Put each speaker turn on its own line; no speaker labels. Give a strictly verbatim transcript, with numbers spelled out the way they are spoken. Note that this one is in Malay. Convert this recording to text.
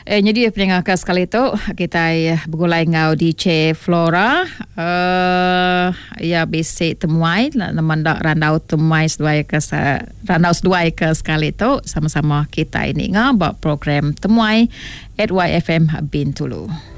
Eh, jadi pendengar sekali tu kita bergulai ngau D J Flora uh, ya basic temuai mendak randau temuai seduai ke randau seduai ke sekali tu sama-sama kita ini ngau buat program temuai at Y F M Bintulu.